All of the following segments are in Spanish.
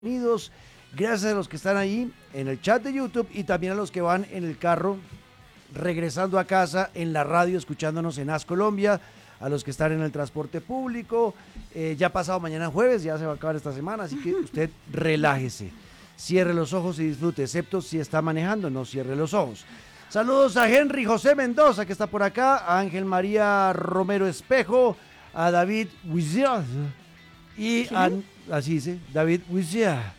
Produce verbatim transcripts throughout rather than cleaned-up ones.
Bienvenidos, gracias a los que están ahí en el chat de YouTube y también a los que van en el carro regresando a casa, en la radio escuchándonos en As Colombia, a los que están en el transporte público. Eh, ya pasado mañana jueves, ya se va a acabar esta semana, así que usted relájese, cierre los ojos y disfrute, excepto si está manejando, no cierre los ojos. Saludos a Henry José Mendoza, que está por acá, a Ángel María Romero Espejo, a David Huizia y a, así dice, David Huizia.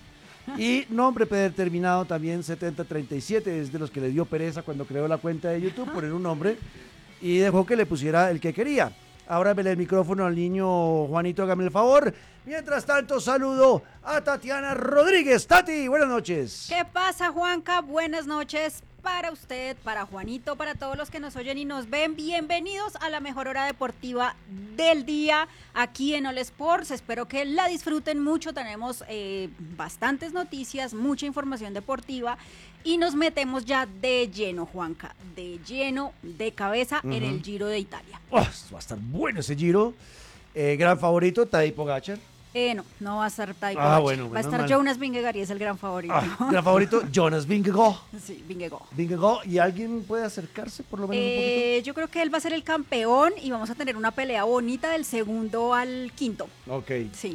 Y nombre predeterminado también setenta treinta y siete, es de los que le dio pereza cuando creó la cuenta de YouTube poner un nombre y dejó que le pusiera el que quería. Ahora vele el micrófono al niño Juanito, hágame el favor. Mientras tanto, saludo a Tatiana Rodríguez. Tati, buenas noches. ¿Qué pasa, Juanca? Buenas noches para usted, para Juanito, para todos los que nos oyen y nos ven. Bienvenidos a la mejor hora deportiva del día aquí en All Sports. Espero que la disfruten mucho. Tenemos eh, bastantes noticias, mucha información deportiva y nos metemos ya de lleno, Juanca, de lleno, de cabeza uh-huh. en el Giro de Italia. Oh, va a estar bueno ese Giro. Eh, gran favorito, Tadej Pogačar. Eh, no, no va a estar Tadej Ah, Pogačar. bueno, va a estar mal. Jonas Vingegaard y es el gran favorito. Ah, gran favorito, Jonas Vingegaard. Sí, Vingegaard. Vingegaard. ¿Y alguien puede acercarse por lo menos eh, un poquito? Yo creo que él va a ser el campeón y vamos a tener una pelea bonita del segundo al quinto. Ok. Sí.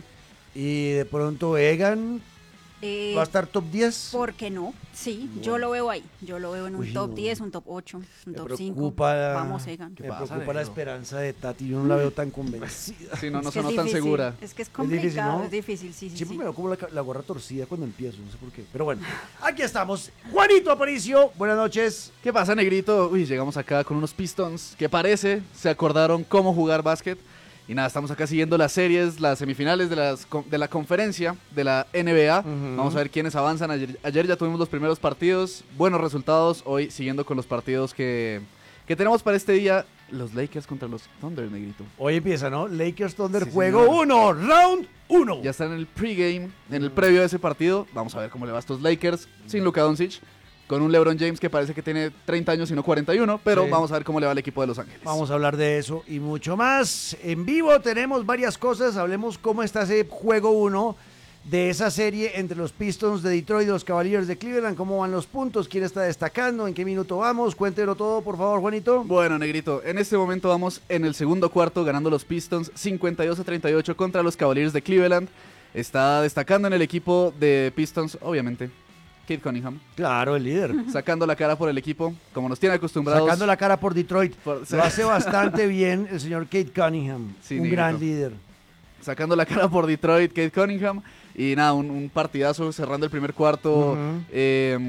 Y de pronto Egan Eh, va a estar top diez. ¿Por qué no? Sí, Bueno. yo lo veo ahí. Yo lo veo en un Uy, top no. diez, un top ocho, un Me top cinco. preocupa, Vamos, Egan. me pasa, preocupa la negro? esperanza de Tati, yo no la veo tan convencida. Sí, no, no Es que es sonó tan difícil, segura. Es que es difícil, complicado, ¿no? es difícil, sí, sí, Siempre sí. me veo como la, la gorra torcida cuando empiezo, no sé por qué. Pero bueno, aquí estamos. Juanito Aparicio, buenas noches. ¿Qué pasa, negrito? Uy, llegamos acá con unos Pistons que parece se acordaron cómo jugar básquet. Y nada, estamos acá siguiendo las series, las semifinales de, las, de la conferencia de la N B A. Uh-huh. Vamos a ver quiénes avanzan. Ayer, ayer ya tuvimos los primeros partidos, buenos resultados. Hoy siguiendo con los partidos que, que tenemos para este día. Los Lakers contra los Thunder, negrito. Hoy empieza, ¿no? Lakers Thunder, Sí, juego señor. uno, round uno. Ya están en el pregame, en el previo de ese partido. Vamos a ver cómo le va a estos Lakers sin Luka Doncic. Con un LeBron James que parece que tiene treinta años y no cuarenta y uno, pero Sí. vamos a ver cómo le va al equipo de Los Ángeles. Vamos a hablar de eso y mucho más. En vivo tenemos varias cosas. Hablemos cómo está ese juego uno de esa serie entre los Pistons de Detroit y los Cavaliers de Cleveland. ¿Cómo van los puntos? ¿Quién está destacando? ¿En qué minuto vamos? Cuéntelo todo, por favor, Juanito. Bueno, negrito, en este momento vamos en el segundo cuarto ganando los Pistons cincuenta y dos a treinta y ocho contra los Cavaliers de Cleveland. Está destacando en el equipo de Pistons, obviamente, Cade Cunningham, Claro, el líder. sacando la cara por el equipo, como nos tiene acostumbrados. Sacando la cara por Detroit. Por- Lo hace bastante bien el señor Cade Cunningham. Sí, un negrito. gran líder. Sacando la cara por Detroit, Cade Cunningham. Y nada, un, un partidazo cerrando el primer cuarto. Ujú. eh,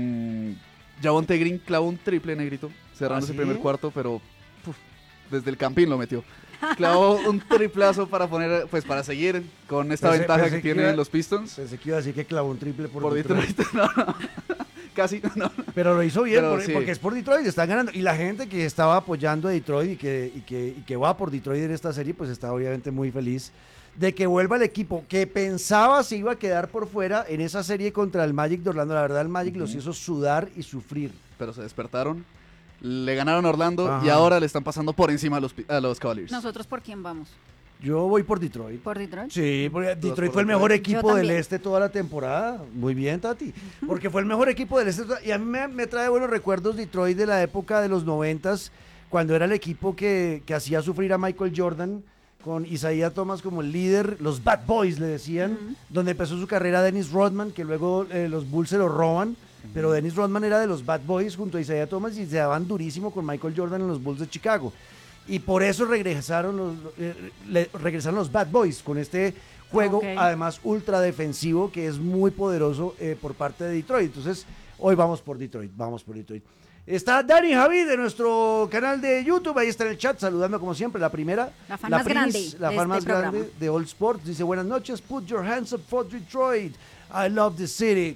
mm, Javonte Green clavó un triple, negrito, cerrando ¿Ah, ese sí? primer cuarto, pero puf, desde el campín lo metió. Clavó un triplazo para poner, pues para seguir con esta Pensé- ventaja pensé que que tienen iba- los Pistons Pensé que iba a decir que clavó un triple por, por Detroit. Detroit. No, no. Casi, no. Pero lo hizo bien Pero por- sí. porque es por Detroit, están ganando. Y la gente que estaba apoyando a Detroit y que, y, que, y que va por Detroit en esta serie, pues está obviamente muy feliz de que vuelva el equipo que pensaba se iba a quedar por fuera en esa serie contra el Magic de Orlando. La verdad, el Magic los hizo sudar y sufrir. Pero se despertaron, le ganaron a Orlando Ajá. y ahora le están pasando por encima a los, pi- a los Cavaliers. ¿Nosotros por quién vamos? Yo voy por Detroit. ¿Por Detroit? Sí, porque Detroit por fue el Detroit. mejor Yo equipo del también. este toda la temporada. Muy bien, Tati. Porque fue el mejor equipo del este. toda- Y a mí me, me trae buenos recuerdos Detroit de la época de los noventas, cuando era el equipo que, que hacía sufrir a Michael Jordan, con Isaiah Thomas como el líder, los Bad Boys le decían, Ujú. donde empezó su carrera Dennis Rodman, que luego eh, los Bulls se lo roban. Pero Dennis Rodman era de los Bad Boys junto a Isaiah Thomas y se daban durísimo con Michael Jordan en los Bulls de Chicago. Y por eso regresaron los, eh, le- regresaron los Bad Boys con este juego, Ok. además ultra defensivo, que es muy poderoso eh, por parte de Detroit. Entonces, hoy vamos por Detroit, vamos por Detroit. Está Dani Javi de nuestro canal de YouTube, ahí está en el chat, saludando como siempre, la primera. La fan más grande La de fan este más programa. grande de All Sports. Dice, buenas noches, put your hands up for Detroit. I love the city.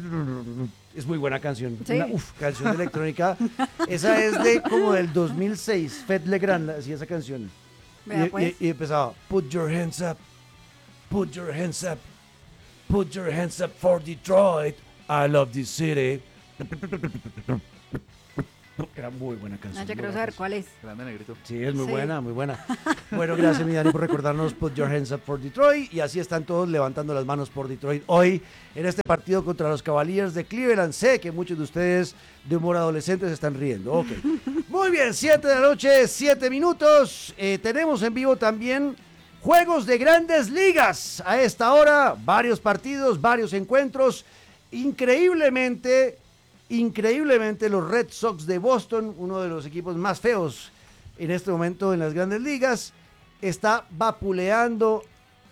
Es muy buena canción. Sí. Una, uf, canción de electrónica. Esa es de como del dos mil seis. Fed Legrand hacía esa canción. Vea, Y, pues. y- y empezaba, put your hands up, put your hands up, put your hands up for Detroit. I love this city. Era muy buena canción. No, yo muy quiero buena saber canción. cuál es. Grande negrito. Sí, es muy Sí. buena, muy buena. Bueno, gracias, mi Dani, por recordarnos Put Your Hands Up for Detroit. Y así están todos levantando las manos por Detroit hoy en este partido contra los Cavaliers de Cleveland. Sé que muchos de ustedes de humor adolescente se están riendo. Ok. Muy bien, siete de la noche, siete minutos. Eh, tenemos en vivo también juegos de grandes ligas. A esta hora, varios partidos, varios encuentros. Increíblemente... Increíblemente los Red Sox de Boston, uno de los equipos más feos en este momento en las grandes ligas, está vapuleando,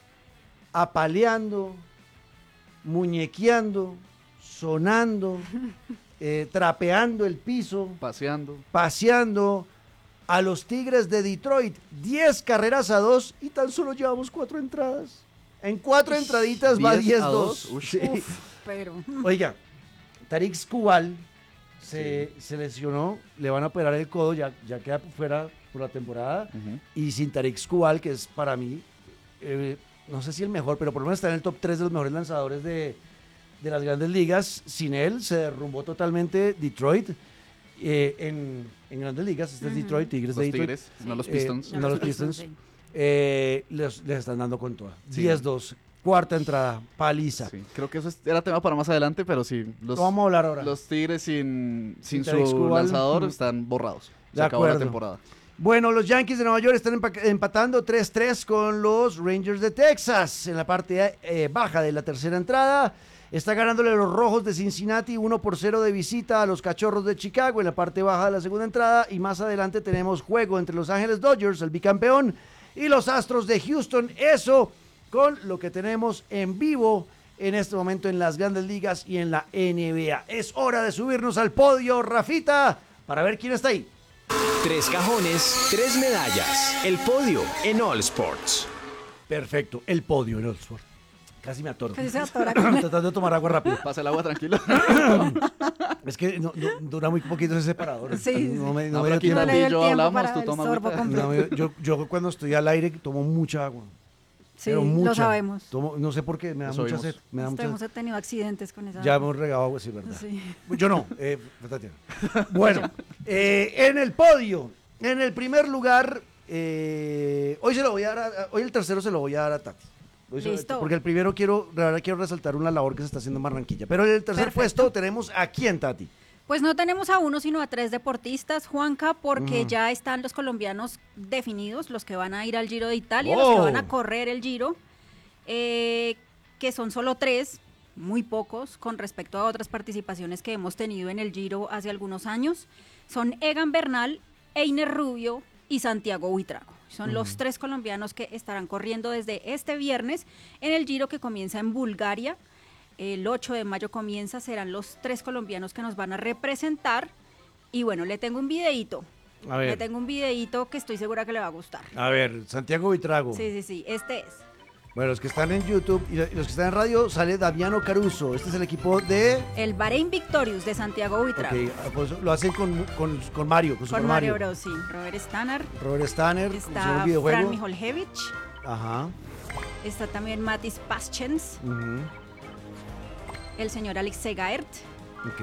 apaleando, muñequeando, sonando, eh, trapeando el piso, Paseando. paseando a los Tigres de Detroit. diez carreras a dos y tan solo llevamos cuatro entradas. En cuatro entraditas va diez diez a dos. dos. Sí. Uf, pero... Oiga, Tarik Skubal se, se lesionó, le van a operar el codo, ya, ya queda fuera por la temporada. Ujú. Y sin Tarik Skubal, que es para mí, eh, no sé si el mejor, pero por lo menos está en el top tres de los mejores lanzadores de, de las grandes ligas. Sin él se derrumbó totalmente Detroit eh, en, en grandes ligas. Este es Ujú. Detroit, Tigres Los de Detroit. Tigres, no los Eh, Pistons. no los Pistons. sí. Eh, les, les están dando con toda. Sí. diez dos, cuarta entrada, paliza. Sí, creo que eso es- era tema para más adelante, pero sí, los, ¿Cómo vamos a hablar ahora? los Tigres sin, sin Sin Tarik su Skubal. lanzador Mm. están borrados. Se De acabó la acuerdo. temporada. Bueno, los Yankees de Nueva York están empa- empatando tres tres con los Rangers de Texas en la parte eh, baja de la tercera entrada. Está ganándole los Rojos de Cincinnati uno por cero de visita a los Cachorros de Chicago en la parte baja de la segunda entrada. Y más adelante tenemos juego entre Los Ángeles Dodgers, el bicampeón, y los Astros de Houston. Eso con lo que tenemos en vivo en este momento en las grandes ligas y en la N B A. Es hora de subirnos al podio, Rafita, para ver quién está ahí. Tres cajones, tres medallas. El podio en All Sports. Perfecto, el podio en Oxford. Casi me atoro. Casi se atora con el- Tratando de tomar agua rápido. Pasa el agua tranquilo. Es que no- no, dura muy poquito ese separador. Sí, no me, no No, me pero dio aquí tiempo. no le dio el yo tiempo hablamos, para tú el toma sorbo agüita. completo. No me dio- yo, yo cuando estoy al aire tomo mucha agua. Sí, pero lo mucha. sabemos. Tomo- no sé por qué, me da Lo mucha sabemos. sed. Me da mucha Hemos sed. tenido accidentes con esa. Ya hemos regado agua, sí, verdad. Sí. Yo no, eh, Tatiana. Bueno, eh, en el podio, en el primer lugar, eh, hoy se lo voy a dar a- hoy el tercero se lo voy a dar a Tati. Hoy se- Listo. Porque el primero quiero, la verdad quiero resaltar una labor que se está haciendo en Barranquilla. Pero en el tercer Perfecto. puesto tenemos a quién, Tati. Pues no tenemos a uno, sino a tres deportistas, Juanca, porque Ujú. ya están los colombianos definidos, los que van a ir al Giro de Italia, Oh. los que van a correr el Giro, eh, que son solo tres, muy pocos, con respecto a otras participaciones que hemos tenido en el Giro hace algunos años. Son Egan Bernal, Einer Rubio y Santiago Buitrago. Son los tres colombianos que estarán corriendo desde este viernes en el Giro que comienza en Bulgaria. El ocho de mayo comienza, serán los tres colombianos que nos van a representar. Y bueno, le tengo un videíto. A Le ver, tengo un videíto que estoy segura que le va a gustar. a ver, Santiago Vitrago. Sí, sí, sí, este es. Bueno, los que están en YouTube y los que están en radio, sale Damiano Caruso. Este es el equipo de... El Bahrein Victorious de Santiago Buitrago. Ok, pues lo hacen con, con, con Mario, con Super Con Mario Mario. Bros, sí. Robert Stannar. Robert Stanner, como si fuera Está un videojuego. Fran Miholjevic. Ajá. Está también Matis Paschens. ujú, El señor Alexei Gaert. Ok.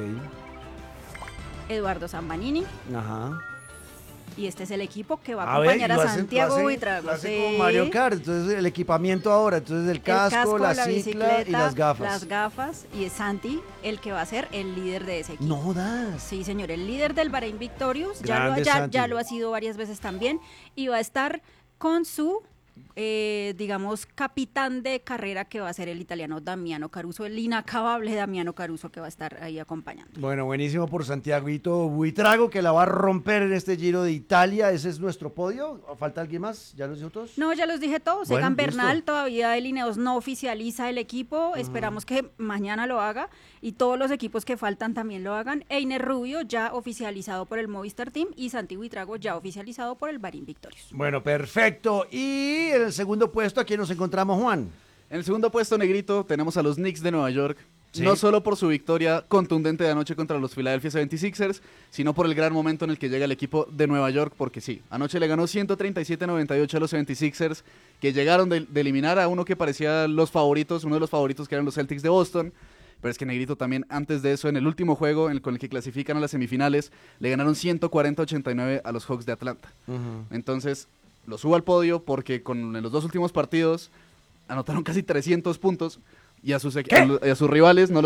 Eduardo Zambanini. Ajá. Y este es el equipo que va a A ver, acompañar lo a hacen- Santiago lo hacen- Buitrago. lo hacen Sí. con Mario Kart. Entonces el equipamiento ahora, entonces el casco, El la, la cicla y bicicleta, las gafas. Las gafas. Y es Santi el que va a ser el líder de ese equipo. No das. Sí, señor, el líder del Bahrein Victorious, ya lo, Grande ya, Santi. ya lo ha sido varias veces también, y va a estar con su, eh, digamos, capitán de carrera, que va a ser el italiano Damiano Caruso, el inacabable Damiano Caruso, que va a estar ahí acompañando. Bueno, buenísimo por Santiaguito Buitrago, que la va a romper en este Giro de Italia. Ese es nuestro podio. ¿Falta alguien más? ¿Ya los dijo todos? No, ya los dije todos. Bueno, Egan listo. Bernal, todavía el Ineos no oficializa el equipo. Esperamos que mañana lo haga y todos los equipos que faltan también lo hagan. Einer Rubio ya oficializado por el Movistar Team y Santi Buitrago ya oficializado por el Bahrein Victorious. Bueno, perfecto. Y en el segundo puesto, aquí nos encontramos, Juan. En el segundo puesto, negrito, tenemos a los Knicks de Nueva York. Sí. No solo por su victoria contundente de anoche contra los Philadelphia setenta y seis ers, sino por el gran momento en el que llega el equipo de Nueva York, porque sí, anoche le ganó ciento treinta y siete a noventa y ocho a los setenta y seis ers, que llegaron de, de eliminar a uno que parecía los favoritos, uno de los favoritos que eran los Celtics de Boston. Pero es que Negrito también, antes de eso, en el último juego en el, con el que clasifican a las semifinales, le ganaron ciento cuarenta a ochenta y nueve a los Hawks de Atlanta. Uh-huh. Entonces, lo subo al podio porque con en los dos últimos partidos anotaron casi trescientos puntos y a sus, equ- a, lo- y a sus rivales no